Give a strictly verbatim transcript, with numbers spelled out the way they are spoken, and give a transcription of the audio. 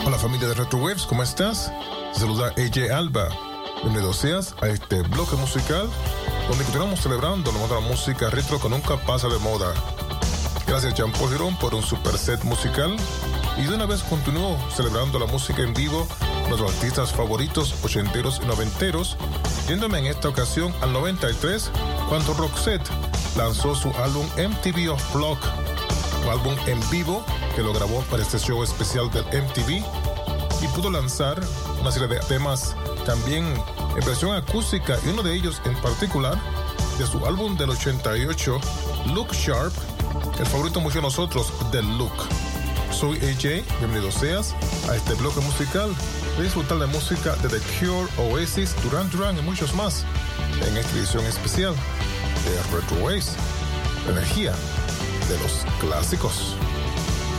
Hola familia de Retro Waves, ¿cómo estás? Te saluda A J Alba. Bienvenido seas a este bloque musical donde continuamos celebrando la moda de la música retro que nunca pasa de moda. Gracias Jean Paul Girón por un super set musical y de una vez continúo celebrando la música en vivo con los artistas favoritos ochenteros y noventeros, yéndome en esta ocasión al noventa y tres cuando Roxette lanzó su álbum M T V of Block, un álbum en vivo que lo grabó para este show especial del M T V y pudo lanzar una serie de temas también en versión acústica y uno de ellos en particular de su álbum del ochenta y ocho, Look Sharp, el favorito mucho de nosotros, The Look. Soy A J, bienvenido seas a este bloque musical de disfrutar de música de The Cure, Oasis, Duran Duran y muchos más en esta edición especial de Retro Waves, la energía de los clásicos.